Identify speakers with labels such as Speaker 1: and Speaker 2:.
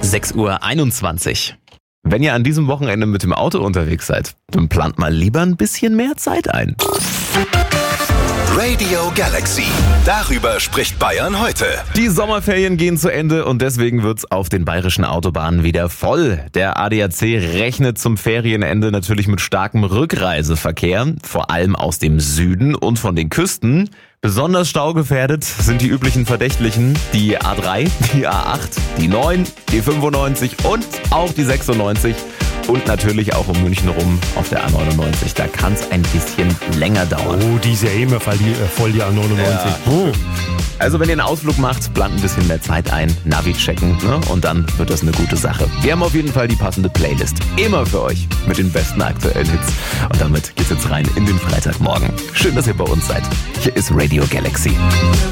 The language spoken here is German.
Speaker 1: 6:21 Uhr. Wenn ihr an diesem Wochenende mit dem Auto unterwegs seid, dann plant mal lieber ein bisschen mehr Zeit ein.
Speaker 2: Radio Galaxy. Darüber spricht Bayern heute.
Speaker 1: Die Sommerferien gehen zu Ende und deswegen wird's auf den bayerischen Autobahnen wieder voll. Der ADAC rechnet zum Ferienende natürlich mit starkem Rückreiseverkehr, vor allem aus dem Süden und von den Küsten. Besonders staugefährdet sind die üblichen Verdächtlichen, die A3, die A8, die 9, die 95 und auch die 96. Und natürlich auch um München rum auf der A99. Da kann es ein bisschen länger dauern.
Speaker 3: Oh, die ist ja immer voll die A99.
Speaker 1: Ja.
Speaker 3: Oh.
Speaker 1: Also wenn ihr einen Ausflug macht, plant ein bisschen mehr Zeit ein, Navi checken, ne? Und dann wird das eine gute Sache. Wir haben auf jeden Fall die passende Playlist. Immer für euch mit den besten aktuellen Hits. Und damit geht's jetzt rein in den Freitagmorgen. Schön, dass ihr bei uns seid. Hier ist Radio Galaxy.